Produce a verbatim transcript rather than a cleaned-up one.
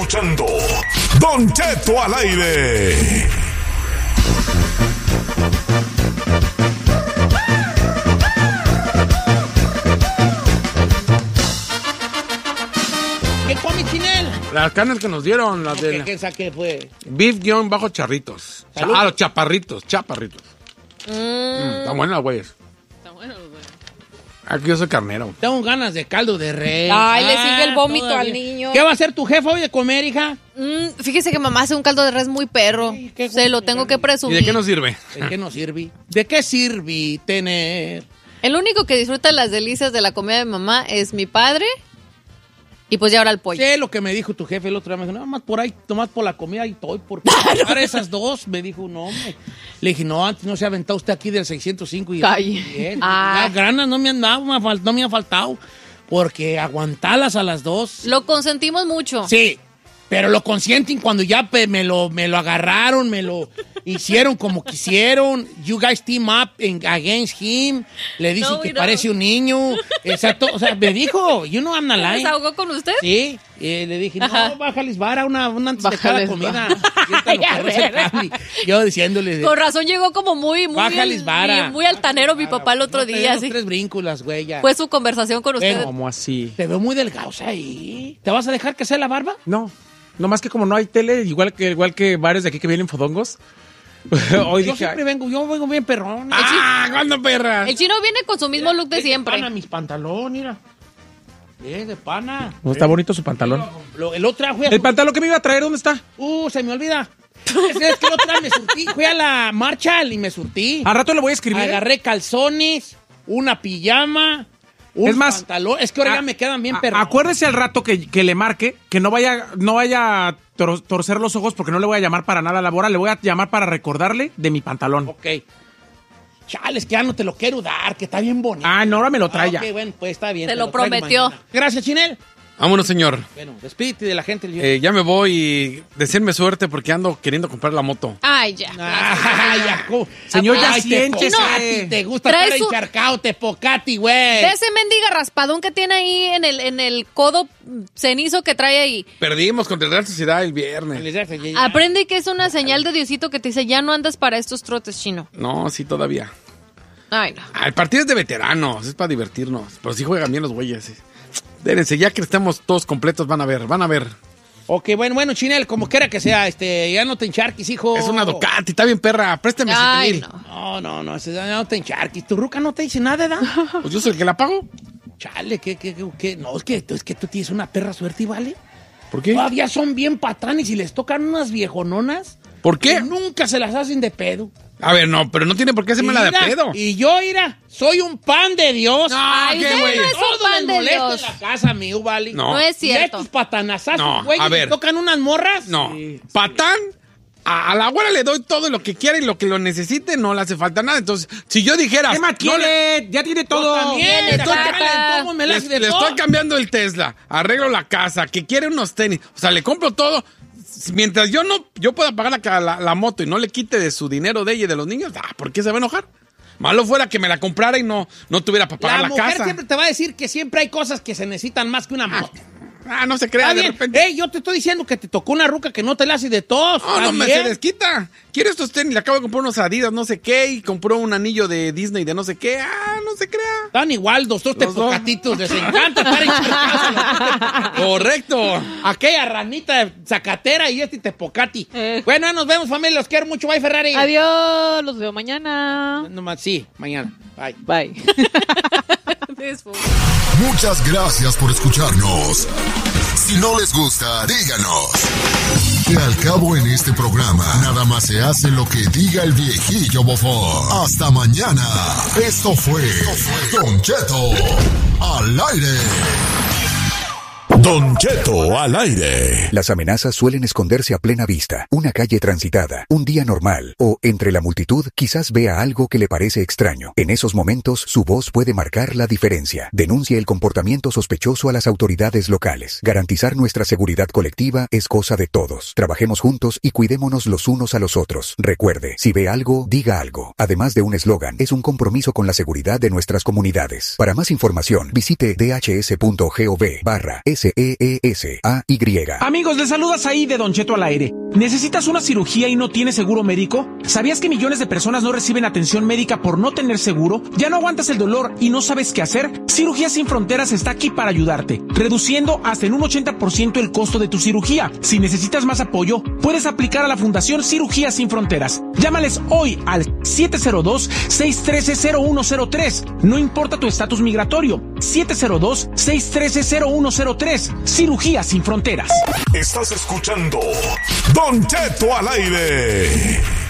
escuchando Don Cheto al aire. ¿Qué come, Chinel? Las carnes que nos dieron, las ¿Qué, de... qué saqué fue? Beef guión bajo charritos. Salud. Ah, los chaparritos, chaparritos. Mm. Mm, están buenas las güeyes. Está bueno, güey. Aquí yo soy carnero. Tengo ganas de caldo de res. Ay, le Ah, sigue el vómito todavía. al niño. ¿Qué va a hacer tu jefa hoy de comer, hija? Mm, fíjese que mamá hace un caldo de res muy perro. Ay, qué Se lo gusto, tengo que ¿Y presumir. de qué nos sirve? ¿De qué nos sirve? ¿De qué sirve tener? El único que disfruta las delicias de la comida de mamá es mi padre. Y pues ya ahora el pollo. Sé lo que me dijo tu jefe el otro día. Me dijo, no, más por ahí, nomás por la comida y estoy. ¿Por qué para esas dos? Me dijo, no, hombre. Le dije, no, antes no se ha aventado usted aquí del seiscientos cinco. Y Calle. bien. Ah. Las ganas no me han dado, me ha fal- no me ha faltado. Porque aguantarlas a las dos. Lo consentimos mucho. Sí, pero lo consienten cuando ya pe- me, lo, me lo agarraron, me lo hicieron como quisieron. You guys team up in- against him. Le dicen No, que mira. parece un niño. Exacto. O sea, me dijo, you know I'm not ¿Se lying. desahogó con usted? Sí, eh, le dije, Ajá. no, bájales vara, una, una antes de cada Bájales comida. vara. Siéntalo, perro, ese candy. Yo diciéndole, Con razón llegó como muy, muy, bájales vara. muy, muy altanero mi papá el otro No, te día. dieron Así. tres brínculas, güey, ya. Fue su conversación con usted. Bueno. ¿Cómo así? Te veo muy delgado ahí. ¿Te vas a dejar que sea la barba? No. No más que como no hay tele, igual que, igual que varios de aquí que vienen fodongos. Hoy Yo dije... siempre vengo, yo vengo bien perrón. ¡Ah! ¿Cuándo, perras? El chino viene con su mismo look de Es siempre. pana mis pantalones, mira. Es de pana. No, está bonito su pantalón. Lo- el otro día fui a... ¿El pantalón que me iba a traer, dónde está? Uh, se me olvida. Es, es que el otro día me surtí. Fui a la Marshall y me surtí. Al rato le voy a escribir. Agarré calzones, una pijama, un Es más, pantalón. Es que ahora a- ya me quedan bien a- perros. Acuérdese al rato que, que le marque, que no vaya, no vaya a tor- torcer los ojos porque no le voy a llamar para nada laboral, le voy a llamar para recordarle de mi pantalón. Ok. Chales, que ya no te lo quiero dar, que está bien bonito. Ah, no, ahora me lo trae ya. Ok, bueno, pues está bien. Te te lo traigo prometió. mañana. Gracias, Chinel. Vámonos, señor. Bueno, despídete de la gente. Eh, ya me voy y decirme suerte porque ando queriendo comprar la moto. Ay, ya. Ay, ya, co- Señor, ya Ay, siéntese. Tepocati, te gusta Trae estar su- encharcado, Tepocati, güey. De ese mendiga raspadón que tiene ahí en el, en el codo cenizo que trae ahí. Perdimos contra el Real Sociedad el viernes. Aprende que es una señal de Diosito que te dice, ya no andas para estos trotes, chino. No, sí, todavía. Ay, no. Ah, el partido es de veteranos, es para divertirnos. Pero sí juegan bien los güeyes. Sí. Dérense, ya que estemos todos completos, van a ver, van a ver. Ok, bueno, bueno, Chinel, como quiera que sea, este, ya no te encharquis, hijo. Es una Ducati, está bien perra. Préstame Ay, siete mil. no. No, no, no, ese- ya no te encharquis. ¿Tu ruca no te dice nada, ¿verdad? Pues yo soy el que la pago. Chale, ¿qué, qué, qué, qué? No, es que, es que tú tienes una perra suerte, ¿y vale? ¿Por qué? Todavía son bien patanes y les tocan unas viejononas. ¿Por qué? que nunca se las hacen de pedo. A ver, no, pero no tiene por qué hacerme la de Mira, pedo. Y yo, mira, soy un pan de Dios. Ay, ¿qué, usted güey? no es un Todo pan les de molesta Dios. en la casa, mío, vale. No. No es Y cierto. estos patanazazos, No, güey, a ¿le ver. tocan unas morras? No. Sí. Patán, a, a la abuela le doy todo lo que quiera y lo que lo necesite, no le hace falta nada. Entonces, si yo dijera... ¿Qué más no le- quiere? Ya tiene todo. Yo también, Tiene, estoy tata. calentando, me Le, las de le todo. estoy cambiando el Tesla, arreglo la casa, que quiere unos tenis, o sea, le compro todo. Mientras yo no, yo pueda pagar la, la, la moto y no le quite de su dinero de ella y de los niños, ah, ¿por qué se va a enojar? Malo fuera que me la comprara y no, no tuviera para pagar La la, mujer casa. siempre te va a decir que siempre hay cosas que se necesitan más que una moto. Ah, no se crea, Está de bien. repente. Ey, yo te estoy diciendo que te tocó una ruca que no te la hace de todos. No, no me se desquita. Quiero estos tenis, le acabo de comprar unos Adidas, no sé qué, y compró un anillo de Disney de no sé qué. Ah, no se crea. Están igual, dos, dos Los dos. tepocatitos. Les encanta estar encharcados. Correcto. Aquella ranita zacatera y este tepocati. Eh. Bueno, nos vemos, familia. Los quiero mucho. Bye, Ferrari. Adiós, los veo mañana. No más, sí, mañana. Bye. Bye. Muchas gracias por escucharnos. Si no les gusta, díganos. Que al cabo en este programa, nada más se hace lo que diga el viejillo bofón. Hasta mañana. Esto fue Don Cheto al aire. Don Cheto al aire. Las amenazas suelen esconderse a plena vista. Una calle transitada, un día normal o entre la multitud quizás vea algo que le parece extraño. En esos momentos su voz puede marcar la diferencia. Denuncia el comportamiento sospechoso a las autoridades locales. Garantizar nuestra seguridad colectiva es cosa de todos. Trabajemos juntos y cuidémonos los unos a los otros. Recuerde, si ve algo, diga algo. Además de un eslogan, es un compromiso con la seguridad de nuestras comunidades. Para más información, visite dhs.gov barra S E E S A Y. Amigos, les saludas ahí de Don Cheto al aire. ¿Necesitas una cirugía y no tienes seguro médico? ¿Sabías que millones de personas no reciben atención médica por no tener seguro? ¿Ya no aguantas el dolor y no sabes qué hacer? Cirugías Sin Fronteras está aquí para ayudarte, reduciendo hasta en un ochenta por ciento el costo de tu cirugía. Si necesitas más apoyo, puedes aplicar a la Fundación Cirugías Sin Fronteras. Llámales hoy al siete cero dos, seis uno tres, cero uno cero tres. No importa tu estatus migratorio. siete cero dos, seis uno tres, cero uno cero tres. Cirugías Sin Fronteras. Estás escuchando Don Cheto al aire.